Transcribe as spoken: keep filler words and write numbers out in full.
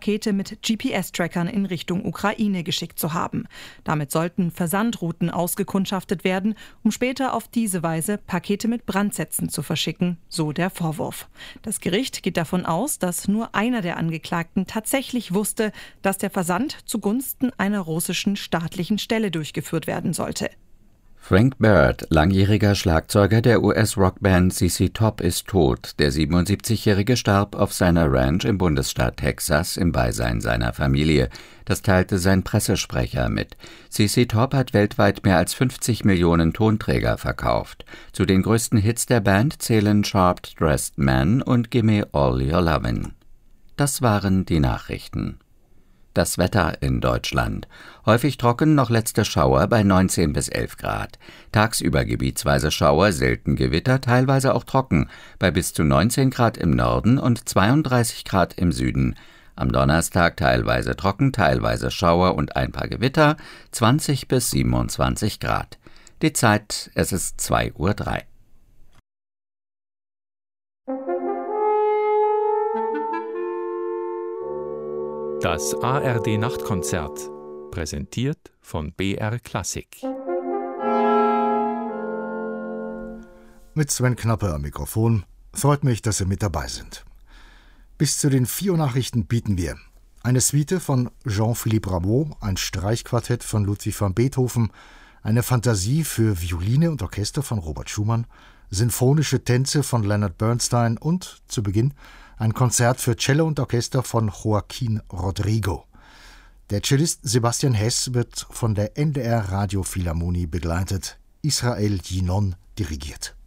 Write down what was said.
Pakete mit G P S-Trackern in Richtung Ukraine geschickt zu haben. Damit sollten Versandrouten ausgekundschaftet werden, um später auf diese Weise Pakete mit Brandsätzen zu verschicken, so der Vorwurf. Das Gericht geht davon aus, dass nur einer der Angeklagten tatsächlich wusste, dass der Versand zugunsten einer russischen staatlichen Stelle durchgeführt werden sollte. Frank Barrett, langjähriger Schlagzeuger der U S-Rockband Z Z Top, ist tot. Der siebenundsiebzigjährige starb auf seiner Ranch im Bundesstaat Texas im Beisein seiner Familie. Das teilte sein Pressesprecher mit. Z Z Top hat weltweit mehr als fünfzig Millionen Tonträger verkauft. Zu den größten Hits der Band zählen Sharp Dressed Man und Gimme All Your Lovin'. Das waren die Nachrichten. Das Wetter in Deutschland. Häufig trocken, noch letzte Schauer bei neunzehn bis elf Grad. Tagsüber gebietsweise Schauer, selten Gewitter, teilweise auch trocken, bei bis zu neunzehn Grad im Norden und zweiunddreißig Grad im Süden. Am Donnerstag teilweise trocken, teilweise Schauer und ein paar Gewitter, zwanzig bis siebenundzwanzig Grad. Die Zeit, es ist zwei Uhr drei. Das A R D-Nachtkonzert, präsentiert von B R Klassik. Mit Sven Knappe am Mikrofon. Freut mich, dass Sie mit dabei sind. Bis zu den vier Uhr Nachrichten bieten wir eine Suite von Jean-Philippe Rameau, ein Streichquartett von Ludwig van Beethoven, eine Fantasie für Violine und Orchester von Robert Schumann, sinfonische Tänze von Leonard Bernstein und, zu Beginn, ein Konzert für Cello und Orchester von Joaquín Rodrigo. Der Cellist Sebastian Hess wird von der N D R Radiophilharmonie begleitet. Israel Yinon dirigiert.